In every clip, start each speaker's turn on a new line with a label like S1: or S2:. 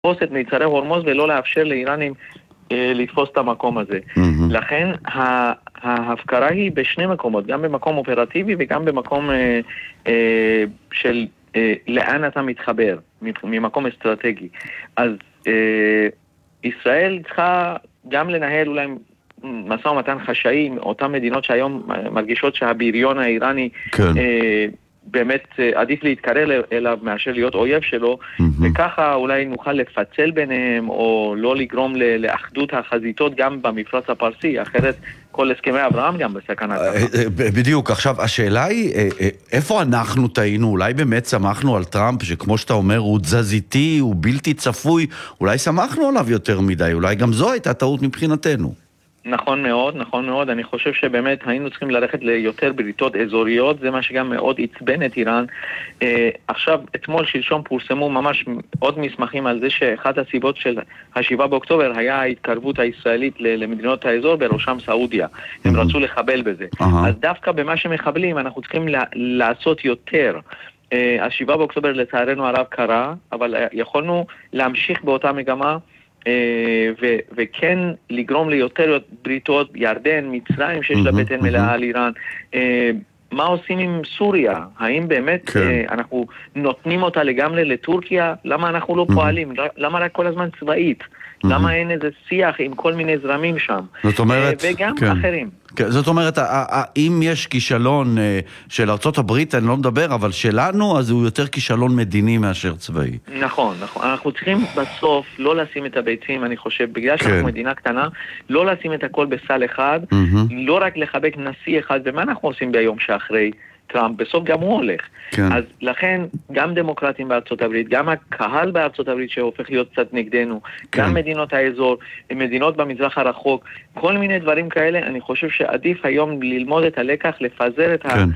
S1: לתפוס את מיצרי הורמוז ולא לאפשר לאיראנים לתפוס את המקום הזה. לכן ההפקרה היא בשני מקומות, גם במקום אופרטיבי וגם במקום של לאן אתה מתחבר, ממקום אסטרטגי. אז ישראל צריכה גם לנהל אולי משא ומתן חשאי עם אותן מדינות שהיום מרגישות שהבריון האיראני באמת עדיף להתקרר אליו מאשר להיות אויב שלו, וככה אולי נוכל לפצל ביניהם או לא לגרום לאחדות החזיתות גם במפרץ הפרסי, אחרת כל הסכמי אברהם גם בסכנה.
S2: בדיוק, עכשיו השאלה היא, איפה אנחנו טעינו? אולי באמת שמחנו על טראמפ, שכמו שאתה אומר הוא תזזיתי, הוא בלתי צפוי, אולי שמחנו עליו יותר מדי, אולי גם זו הייתה טעות מבחינתנו.
S1: נכון מאוד, נכון מאוד. אני חושב שבאמת היינו צריכים ללכת ליותר בריתות אזוריות, זה מה שגם מאוד עצבן את איראן. עכשיו, אתמול שלשום פורסמו ממש עוד מסמכים על זה שאחת הסיבות של ה-7 באוקטובר היה ההתקרבות הישראלית למדינות האזור, בראשם סעודיה. הם רצו לחבל בזה. אז דווקא במה שמחבלים אנחנו צריכים לעשות יותר. ה-7 באוקטובר לצערנו הרב קרה, אבל יכולנו להמשיך באותה מגמה, וכן לגרום ליותר בריתות, ירדן, מצרים שיש לה בטן מלאה על איראן. מה עושים עם סוריה? האם באמת אנחנו נותנים אותה לגמרי לטורקיה? למה אנחנו לא פועלים? למה רק כל הזמן צבאית? למה אין איזה שיח עם כל מיני זרמים שם?
S2: זאת אומרת,
S1: וגם אחרים.
S2: זאת אומרת, אם יש כישלון של ארצות הברית, אני לא מדבר, אבל שלנו, אז הוא יותר כישלון מדיני מאשר צבאי.
S1: נכון, נכון. אנחנו צריכים בסוף לא לשים את הביצים, אני חושב, בגלל שאנחנו מדינה קטנה, לא לשים את הכל בסל אחד, לא רק לחבק נשיא אחד, ומה אנחנו עושים ביום שאחרי טראמפ? בסוף גם הוא הולך. אז לכן, גם דמוקרטים בארצות הברית, גם הקהל בארצות הברית שהופך להיות קצת נגדנו, גם מדינות האזור, מדינות במזרח הרחוק, כל מיני דברים כאלה, אני חושב שעדיף היום ללמוד את הלקח, לפזר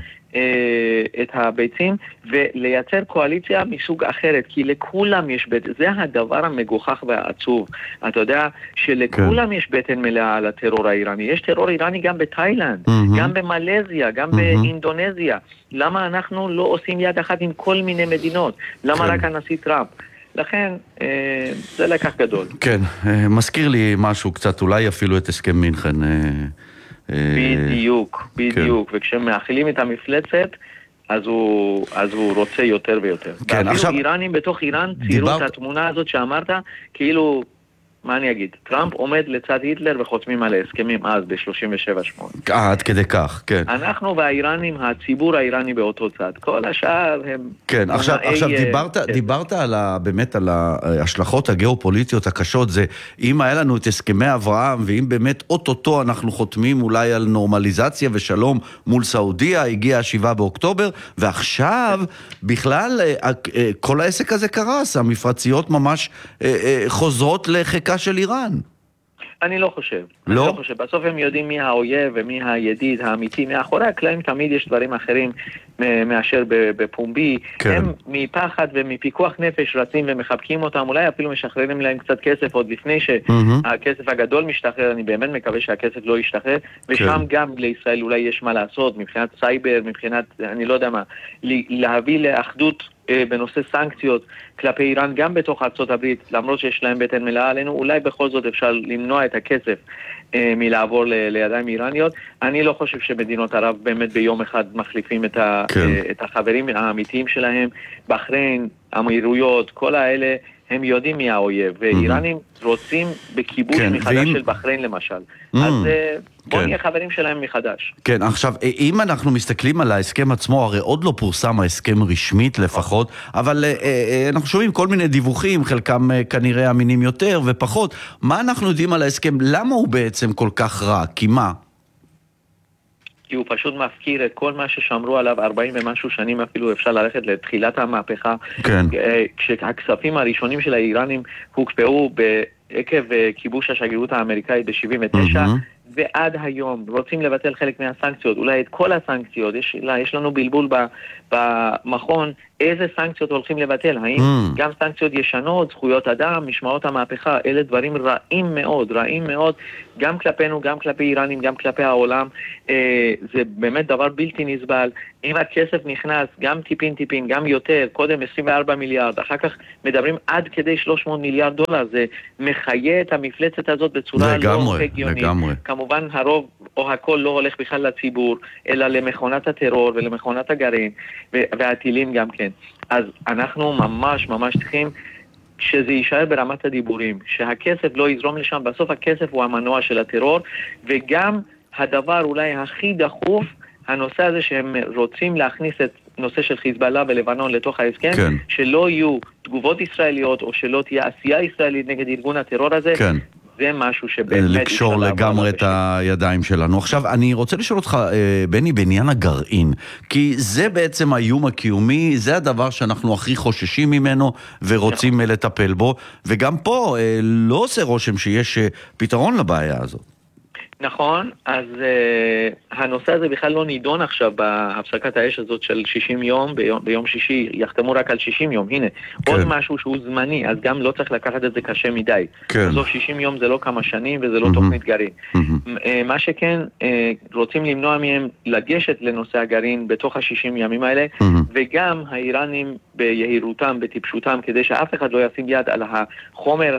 S1: את הביצים ולייצר קואליציה מסוג אחרת, כי לכולם יש בטן, זה הדבר המגוחך והעצוב. אתה יודע שלכולם יש בטן מלאה על הטרור האיראני. יש טרור איראני גם בתאילנד, גם במלזיה, גם באינדונזיה. למה אנחנו לא עושים יד אחת עם כל מיני מדינות? למה רק הנשיא טראמפ? לכן, זה לקח גדול.
S2: כן, מזכיר לי משהו קצת, אולי אפילו את הסכם מינכן.
S1: בדיוק, בדיוק. וכשמאכילים את המפלצת, אז הוא רוצה יותר ויותר. ואפילו איראנים בתוך איראן ציירו את התמונה הזאת שאמרת, כאילו, מה אני אגיד? טראמפ עומד לצד היטלר וחותמים על ההסכמים אז ב-37-8.
S2: עד כדי כך, כן.
S1: אנחנו והאיראנים, הציבור האיראני באותו צד. כל השאר הם...
S2: כן, עכשיו דיברת באמת על ההשלכות הגיאופוליטיות הקשות, זה אם היה לנו את הסכמי אברהם, ואם באמת אוטוטו אנחנו חותמים אולי על נורמליזציה ושלום מול סעודיה, הגיע 7 באוקטובר, ועכשיו בכלל כל העסק הזה קרס, המפרציות ממש חוזרות לחיקה של איראן.
S1: אני לא חושב. לא? אני לא חושב. בסוף הם יודעים מי האויב ומי הידיד האמיתי. מאחורי הקלעים תמיד יש דברים אחרים מאשר בפומבי. כן. הם מפחד ומפיקוח נפש רצים ומחבקים אותם. אולי אפילו משחררים להם קצת כסף עוד לפני שהכסף הגדול משתחרר. אני באמת מקווה שהכסף לא ישתחרר. ושם גם לישראל אולי יש מה לעשות מבחינת סייבר, מבחינת, אני לא יודע מה, להביא לאחדות בנושא סנקציות כלפי איראן גם בתוך ארצות הברית, למרות שיש להם בטן מלאה עלינו, אולי בכל זאת אפשר למנוע את הכסף מלעבור לידיים איראניות. אני לא חושב שמדינות ערב באמת ביום אחד מחליפים את החברים האמיתיים שלהם. בחריין, האמירויות, כל האלה הם יודעים מי האויב, ואיראנים רוצים בכיבוש מחדש של בחריין למשל. אז בוא נהיה חברים שלהם מחדש.
S2: כן, עכשיו, אם אנחנו מסתכלים על ההסכם עצמו, הרי עוד לא פורסם ההסכם רשמית לפחות, אבל אנחנו שומעים כל מיני דיווחים, חלקם כנראה אמינים יותר ופחות. מה אנחנו יודעים על ההסכם? למה הוא בעצם כל כך רע? כי מה?
S1: כי הוא פשוט מפקיר את כל מה ששמרו עליו 40 ומשהו שנים, אפילו אפשר ללכת לתחילת המהפכה. כן. כשהכספים הראשונים של האיראנים הוקפאו עקב כיבוש השגרירות האמריקאית ב-79, ועד היום רוצים לבטל חלק מהסנקציות, אולי את כל הסנקציות. יש לנו בלבול במכון, איזה סנקציות הולכים לבטל, האם גם סנקציות ישנות, זכויות אדם, משמעות המהפכה, אלה דברים רעים מאוד, גם כלפינו, גם כלפי איראנים, גם כלפי העולם, זה באמת דבר בלתי נסבל. אם הכסף נכנס גם טיפין, גם יותר, קודם 24 מיליארד, אחר כך מדברים עד כדי 300 מיליארד דולר, זה מחיה את המפלצת הזאת בצורה לא הגיונית. כמובן הרוב או הכל לא הולך בכלל לציבור, אלא למכונת הטרור ולמכונת הגרעין, והטילים גם כן. אז אנחנו ממש צריכים שזה יישאר ברמת הדיבורים, שהכסף לא יזרום לשם, בסוף הכסף הוא המנוע של הטרור, וגם הדבר אולי הכי דחוף, הנושא הזה שהם רוצים להכניס את נושא של חיזבאללה ולבנון לתוך ההסכם, כן. שלא יהיו תגובות ישראליות או שלא תהיה עשייה ישראלית נגד ארגון הטרור הזה, כן. זה משהו שבאמת
S2: לקשור לגמרי את הידיים שלנו. עכשיו, אני רוצה לשאול אותך, בני, בעניין הגרעין, כי זה בעצם האיום הקיומי, זה הדבר שאנחנו הכי חוששים ממנו ורוצים לטפל בו, וגם פה לא עושה רושם שיש פתרון לבעיה הזאת.
S1: נכון, אז הנושא הזה בכלל לא נידון עכשיו בהפסקת האש הזאת של 60 יום, ביום שישי יחתמו רק על 60 יום, הנה, כן. עוד משהו שהוא זמני, אז גם לא צריך לקחת את זה קשה מדי. כן. בסוף 60 יום זה לא כמה שנים וזה לא תוכנית גרעין. מה שכן, רוצים למנוע מהם לגשת לנושא הגרעין בתוך ה-60 ימים האלה, וגם האיראנים ביהירותם, בטיפשותם, כדי שאף אחד לא ישים יד על החומר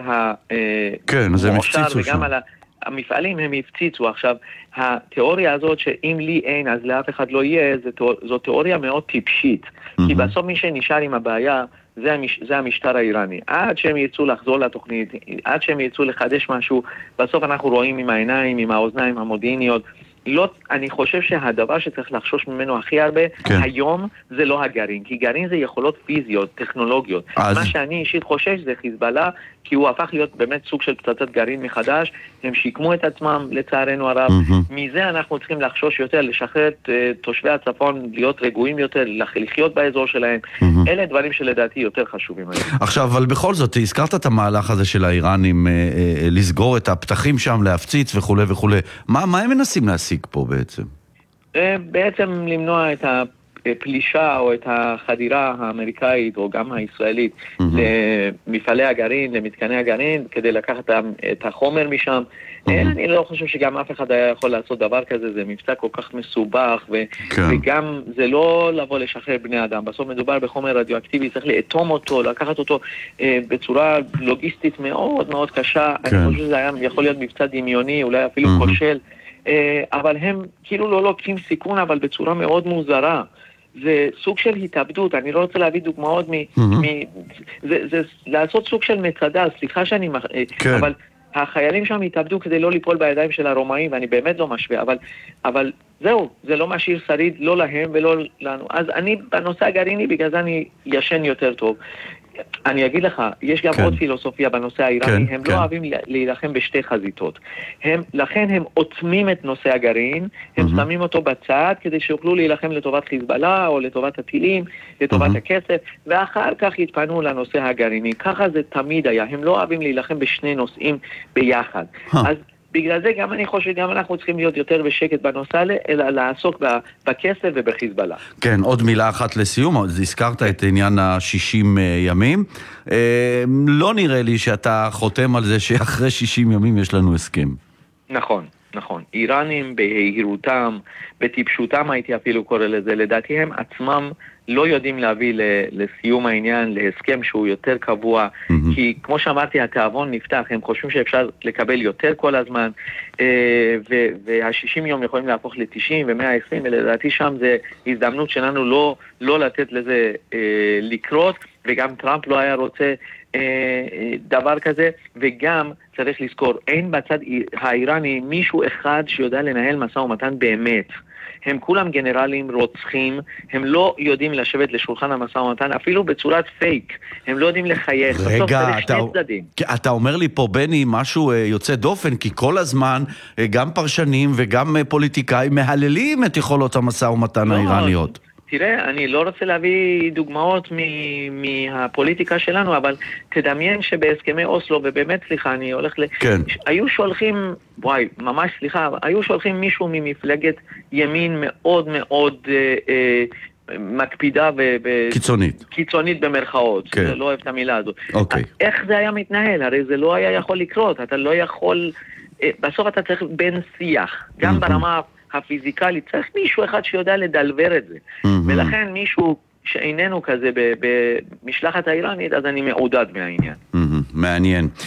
S1: המועשר וגם על המפעלים הם הפציצו. עכשיו, התיאוריה הזאת שאם לי אין אז לאף אחד לא יהיה, זו תיאוריה מאוד טיפשית. כי בסוף מי שנשאר עם הבעיה זה המשטר האיראני. עד שהם ירצו לחזור לתוכנית, עד שהם ירצו לחדש משהו, בסוף אנחנו רואים עם העיניים, עם האוזניים המודיעיניות. לא, אני חושב שהדבר שצריך לחשוש ממנו הכי הרבה, כן. היום זה לא הגרעין, כי גרעין זה יכולות פיזיות, טכנולוגיות. מה שאני אישית חושש זה חיזבאללה, כי הוא הפך להיות באמת סוג של פצצת גרעין מחדש, הם שיקמו את עצמם לצערנו הרב, מזה אנחנו צריכים לחשוש יותר, לשחרר את תושבי הצפון, להיות רגועים יותר, לחיות באזור שלהם, אלה דברים שלדעתי יותר חשובים.
S2: עכשיו, אבל בכל זאת, הזכרת את המהלך הזה של האיראנים, לסגור את הפתחים שם, להפציץ וכו' וכו', מה הם מנסים להשיג פה בעצם?
S1: בעצם למנוע את הפלישה או את החדירה האמריקאית או גם הישראלית למפעלי הגרעין, למתקני הגרעין, כדי לקחת את החומר משם. אני לא חושב שגם אף אחד היה יכול לעשות דבר כזה, זה מבצע כל כך מסובך, וגם זה לא לבוא לשחרר בני אדם. בסוף מדובר בחומר רדיואקטיבי, צריך לאטום אותו, לקחת אותו בצורה לוגיסטית מאוד מאוד קשה. אני חושב שזה היה יכול להיות מבצע דמיוני, אולי אפילו כושל, אבל הם כאילו לא לוקחים סיכון, אבל בצורה מאוד מוזרה. זה סוג של התאבדות, אני לא רוצה להביא דוגמאות זה לעשות סוג של מצדה, סליחה שאני אבל החיילים שם התאבדו כדי לא ליפול בידיים של הרומאים, ואני באמת לא משווה, אבל זהו, זה לא משאיר שריד, לא להם ולא לנו. אז אני בנושא הגרעיני, בגלל זה אני ישן יותר טוב. אני אגיד לך, יש גם עוד פילוסופיה בנושא האיראני, הם לא אוהבים להילחם בשתי חזיתות. לכן הם עוצמים את נושא הגרעין, הם שמים אותו בצד כדי שיוכלו להילחם לטובת חיזבאללה או לטובת הטילים, לטובת הכסף, ואחר כך יתפנו לנושא הגרעיני. ככה זה תמיד היה, הם לא אוהבים להילחם בשני נושאים ביחד. אז בגלל זה גם אני חושב שגם אנחנו צריכים להיות יותר בשקט בנושא, אלא לעסוק בכסף ובחיזבאללה.
S2: כן, עוד מילה אחת לסיום, הזכרת את עניין ה-60 ימים. לא נראה לי שאתה חותם על זה שאחרי 60 ימים יש לנו הסכם.
S1: נכון. איראנים בהירותם, בטיפשותם הייתי אפילו קורא לזה, לדעתי הם עצמם לא יודעים להביא לסיום העניין, להסכם שהוא יותר קבוע, כי כמו שאמרתי, התאבון נפתח, הם חושבים שאפשר לקבל יותר כל הזמן, וה-60 יום יכולים להפוך ל-90 ו-120, ולדעתי שם זה הזדמנות שלנו לא לתת לזה לקרות, וגם טראמפ לא היה רוצה דבר כזה, וגם צריך לזכור, אין בצד האיראני מישהו אחד שיודע לנהל משא ומתן באמת. הם כולם גנרלים רוצחים, הם לא יודעים לשבת לשולחן המשא ומתן, אפילו בצורת פייק, הם לא יודעים לחייך.
S2: רגע, אתה אומר לי פה, בני, משהו יוצא דופן, כי כל הזמן גם פרשנים וגם פוליטיקאים מהללים את יכולות המשא ומתן האיראניות.
S1: תראה, אני לא רוצה להביא דוגמאות מהפוליטיקה שלנו, אבל תדמיין שבהסכמי אוסלו, ובאמת סליחה, אני הולך
S2: כן.
S1: היו שולחים, ממש סליחה, היו שולחים מישהו ממפלגת ימין מאוד מאוד מקפידה קיצונית במרכאות, לא אוהב את המילה הזאת. איך זה היה מתנהל? הרי זה לא היה יכול לקרות, אתה לא יכול, בסוף אתה צריך בין שיח, גם ברמה הפיזיקלית, צריך מישהו אחד שיודע לדלבר את זה, ולכן מישהו שאיננו כזה במשלחת האיראנית, אז אני מעודד מהעניין.
S2: מעניין.